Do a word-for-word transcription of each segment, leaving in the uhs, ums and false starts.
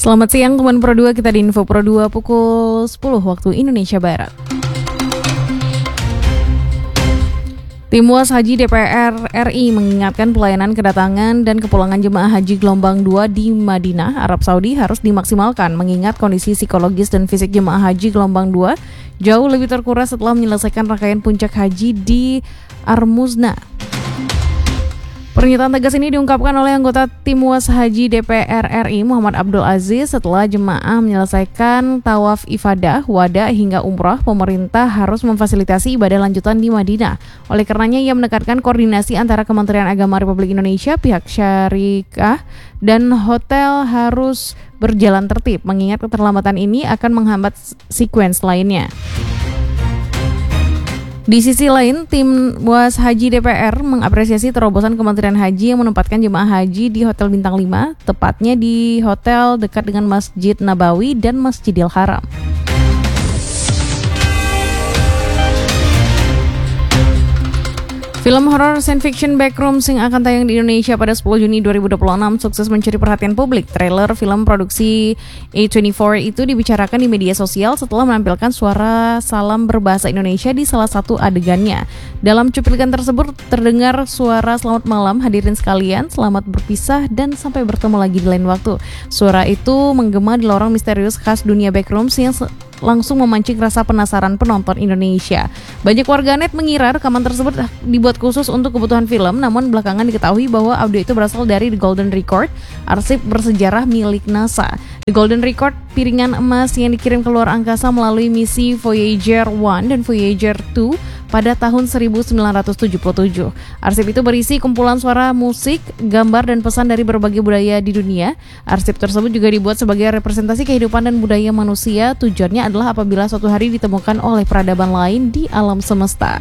Selamat siang teman Pro dua, kita di Info Pro dua pukul sepuluh waktu Indonesia Barat. Tim U A S Haji D P R R I mengingatkan pelayanan kedatangan dan kepulangan jemaah haji gelombang dua di Madinah, Arab Saudi harus dimaksimalkan mengingat kondisi psikologis dan fisik jemaah haji gelombang dua jauh lebih terkuras setelah menyelesaikan rangkaian puncak haji di Armuzna. Pernyataan tegas ini diungkapkan oleh anggota tim U A S Haji D P R R I Muhammad Abdul Aziz setelah jemaah menyelesaikan tawaf ifadah, wada hingga umrah. Pemerintah harus memfasilitasi ibadah lanjutan di Madinah. Oleh karenanya ia menekankan koordinasi antara Kementerian Agama Republik Indonesia, pihak syariah dan hotel harus berjalan tertib, mengingat keterlambatan ini akan menghambat sekuens lainnya. Di sisi lain, tim U A S Haji D P R mengapresiasi terobosan Kementerian Haji yang menempatkan jemaah haji di Hotel Bintang lima, tepatnya di hotel dekat dengan Masjid Nabawi dan Masjidil Haram. Film horor science fiction Backrooms yang akan tayang di Indonesia pada sepuluh Juni dua ribu dua puluh enam sukses mencuri perhatian publik. Trailer film produksi A dua puluh empat itu dibicarakan di media sosial setelah menampilkan suara salam berbahasa Indonesia di salah satu adegannya. Dalam cuplikan tersebut terdengar suara "Selamat malam hadirin sekalian, selamat berpisah dan sampai bertemu lagi di lain waktu." Suara itu menggema di lorong misterius khas dunia Backrooms yang se- langsung memancing rasa penasaran penonton Indonesia. Banyak warganet mengira rekaman tersebut dibuat khusus untuk kebutuhan film, namun belakangan diketahui bahwa audio itu berasal dari The Golden Record, arsip bersejarah milik NASA. The Golden Record, piringan emas yang dikirim ke luar angkasa melalui misi Voyager satu dan Voyager dua pada tahun seribu sembilan ratus tujuh puluh tujuh. Arsip itu berisi kumpulan suara, musik, gambar, dan pesan dari berbagai budaya di dunia. Arsip tersebut juga dibuat sebagai representasi kehidupan dan budaya manusia. Tujuannya adalah apabila suatu hari ditemukan oleh peradaban lain di alam semesta.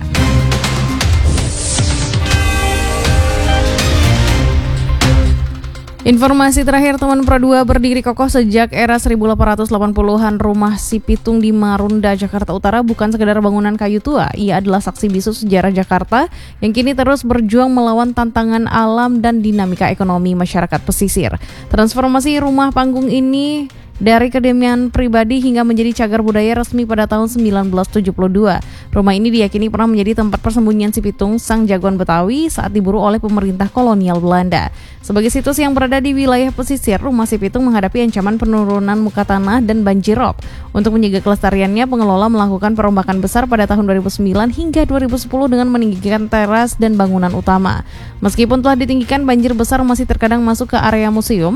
Informasi terakhir teman Pro dua, berdiri kokoh sejak era seribu delapan ratus delapan puluhan, rumah Si Pitung di Marunda, Jakarta Utara bukan sekedar bangunan kayu tua. Ia adalah saksi bisu sejarah Jakarta yang kini terus berjuang melawan tantangan alam dan dinamika ekonomi masyarakat pesisir. Transformasi rumah panggung ini dari kediaman pribadi hingga menjadi cagar budaya resmi pada tahun sembilan belas tujuh puluh dua. Rumah ini diyakini pernah menjadi tempat persembunyian Si Pitung, sang jagoan Betawi saat diburu oleh pemerintah kolonial Belanda. Sebagai situs yang berada di wilayah pesisir, rumah Si Pitung menghadapi ancaman penurunan muka tanah dan banjir rob. Untuk menjaga kelestariannya, pengelola melakukan perombakan besar pada tahun dua ribu sembilan hingga dua ribu sepuluh dengan meninggikan teras dan bangunan utama. Meskipun telah ditinggikan, banjir besar masih terkadang masuk ke area museum.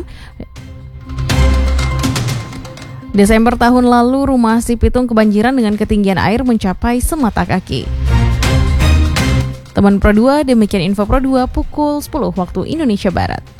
Desember tahun lalu, rumah Si Pitung kebanjiran dengan ketinggian air mencapai semata kaki. Teman Pro dua, demikian Info Pro dua pukul sepuluh waktu Indonesia Barat.